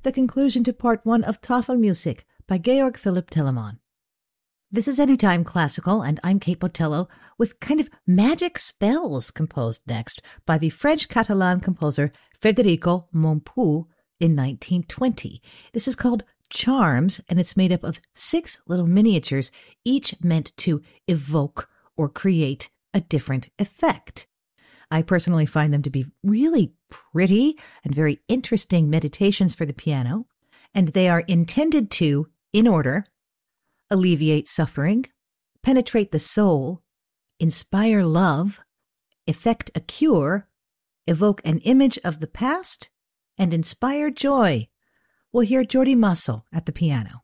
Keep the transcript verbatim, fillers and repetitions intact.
the conclusion to part one of Tafelmusik by Georg Philipp Telemann. This is Anytime Classical, and I'm Kate Botello, with kind of magic spells composed next by the French-Catalan composer Federico Montpou in nineteen twenty. This is called Charms, and it's made up of six little miniatures, each meant to evoke or create a different effect. I personally find them to be really pretty and very interesting meditations for the piano, and they are intended to, in order, alleviate suffering, penetrate the soul, inspire love, effect a cure, evoke an image of the past, and inspire joy. We'll hear Jordi Masso at the piano.